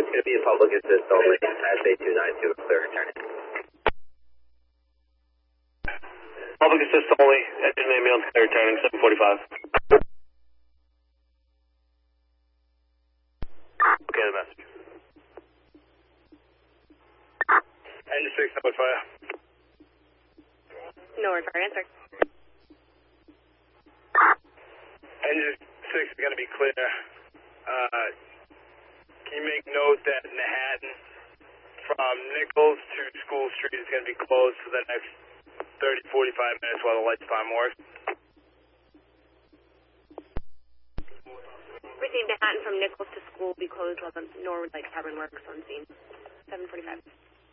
it's going to be a public assist only. SA 292, clear returning. Public assist only, engine ambulance clear returning, 745. Okay, the message. Engine 6, number fire. Norwood fire, answer. Engine 6 is going to be clear. Can you make note that Manhattan from Nichols to School Street is going to be closed for the next 30-45 minutes while the lights time work? Received Manhattan from Nichols to School will be closed while the Norwood Light Department works on scene. 745.